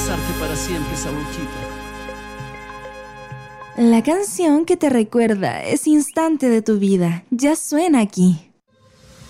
besarte para siempre esa boquita. La canción que te recuerda ese instante de tu vida ya suena aquí.